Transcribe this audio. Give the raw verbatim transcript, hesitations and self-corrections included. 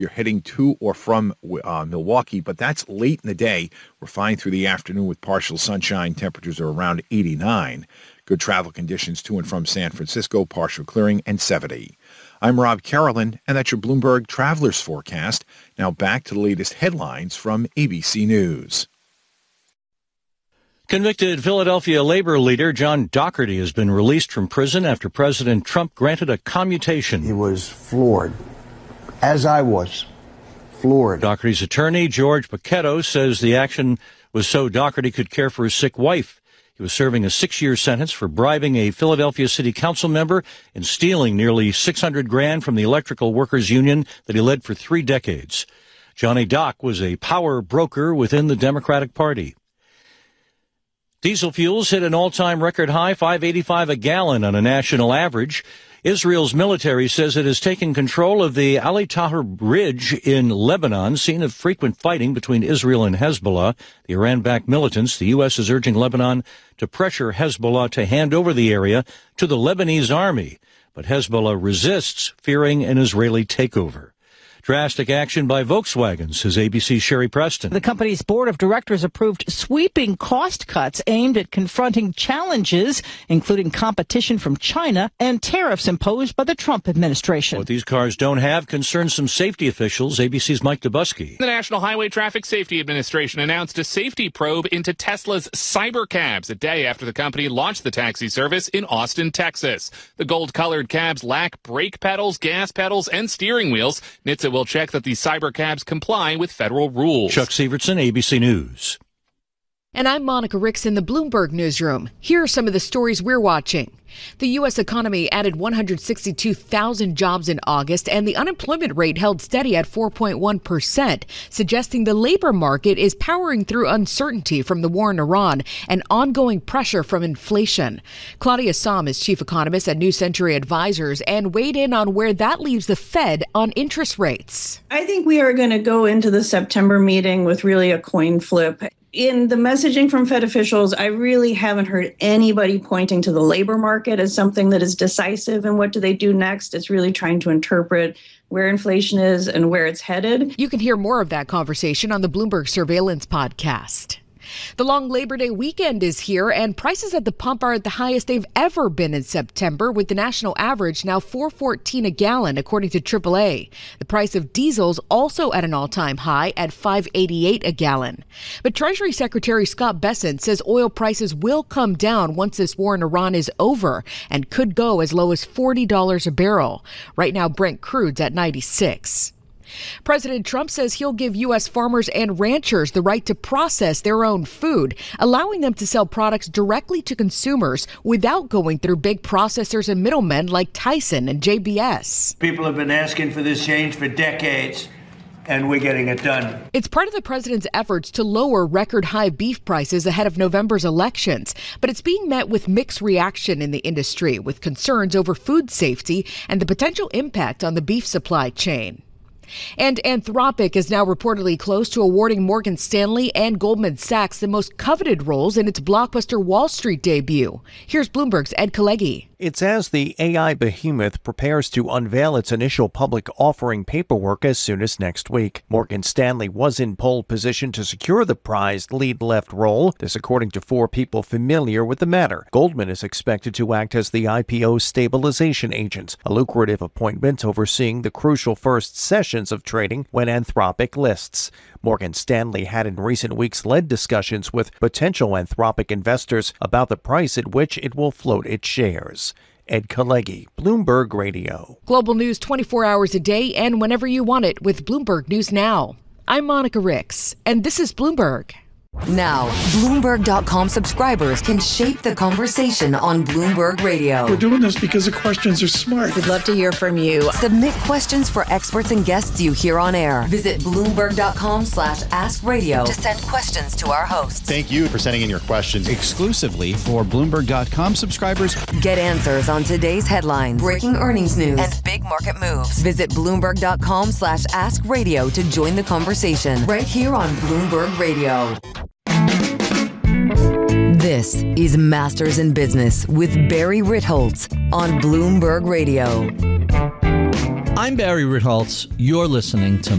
you're heading to or from uh, Milwaukee, but that's late in the day. We're fine through the afternoon with partial sunshine. Temperatures are around eighty-nine. Good travel conditions to and from San Francisco, partial clearing, and seventy. I'm Rob Carolyn, and that's your Bloomberg Travelers Forecast. Now back to the latest headlines from A B C News. Convicted Philadelphia labor leader John Doherty has been released from prison after President Trump granted a commutation. He was floored, as I was, floored. Doherty's attorney, George Paquetto, says the action was so Doherty could care for his sick wife. He was serving a six-year sentence for bribing a Philadelphia city council member and stealing nearly six hundred grand from the electrical workers union that he led for three decades. Johnny Doc was a power broker within the Democratic Party. Diesel fuels hit an all-time record high, five eighty-five a gallon on a national average. Israel's military says it has taken control of the Ali Tahrir Ridge in Lebanon, scene of frequent fighting between Israel and Hezbollah. The Iran-backed militants, the U S is urging Lebanon to pressure Hezbollah to hand over the area to the Lebanese army. But Hezbollah resists, fearing an Israeli takeover. Drastic action by Volkswagen, says A B C's Sherry Preston. The company's board of directors approved sweeping cost cuts aimed at confronting challenges, including competition from China and tariffs imposed by the Trump administration. What these cars don't have concerns some safety officials. A B C's Mike Dubusky. The National Highway Traffic Safety Administration announced a safety probe into Tesla's Cybercabs a day after the company launched the taxi service in Austin, Texas. The gold-colored cabs lack brake pedals, gas pedals, and steering wheels. N H T S A will check that the Cybercabs comply with federal rules. Chuck Sievertson, A B C News. And I'm Monica Ricks in the Bloomberg Newsroom. Here are some of the stories we're watching. The U S economy added one hundred sixty-two thousand jobs in August, and the unemployment rate held steady at four point one percent, suggesting the labor market is powering through uncertainty from the war in Iran and ongoing pressure from inflation. Claudia Sahm is chief economist at New Century Advisors and weighed in on where that leaves the Fed on interest rates. I think we are going to go into the September meeting with really a coin flip. In the messaging from Fed officials, I really haven't heard anybody pointing to the labor market as something that is decisive. And what do they do next? It's really trying to interpret where inflation is and where it's headed. You can hear more of that conversation on the Bloomberg Surveillance podcast. The long Labor Day weekend is here, and prices at the pump are at the highest they've ever been in September, with the national average now four fourteen a gallon, according to triple A. The price of diesel's also at an all-time high at five eighty-eight a gallon. But Treasury Secretary Scott Bessent says oil prices will come down once this war in Iran is over and could go as low as forty dollars a barrel. Right now, Brent crude's at ninety-six. President Trump says he'll give U S farmers and ranchers the right to process their own food, allowing them to sell products directly to consumers without going through big processors and middlemen like Tyson and J B S. People have been asking for this change for decades, and we're getting it done. It's part of the president's efforts to lower record high beef prices ahead of November's elections, but it's being met with mixed reaction in the industry, with concerns over food safety and the potential impact on the beef supply chain. And Anthropic is now reportedly close to awarding Morgan Stanley and Goldman Sachs the most coveted roles in its blockbuster Wall Street debut. Here's Bloomberg's Ed Kalegi. It's as the A I behemoth prepares to unveil its initial public offering paperwork as soon as next week. Morgan Stanley was in pole position to secure the prized lead left role, this according to four people familiar with the matter. Goldman is expected to act as the I P O stabilization agent, a lucrative appointment overseeing the crucial first sessions of trading when Anthropic lists. Morgan Stanley had in recent weeks led discussions with potential Anthropic investors about the price at which it will float its shares. Ed Kalegi, Bloomberg Radio. Global news twenty-four hours a day and whenever you want it with Bloomberg News Now. I'm Monica Ricks, and this is Bloomberg. Now, Bloomberg dot com subscribers can shape the conversation on Bloomberg Radio. We're doing this because the questions are smart. We'd love to hear from you. Submit questions for experts and guests you hear on air. Visit Bloomberg dot com slash ask radio to send questions to our hosts. Thank you for sending in your questions exclusively for Bloomberg dot com subscribers. Get answers on today's headlines, breaking earnings news, and big market moves. Visit Bloomberg dot com slash ask radio to join the conversation right here on Bloomberg Radio. This is Masters in Business with Barry Ritholtz on Bloomberg Radio. I'm Barry Ritholtz. You're listening to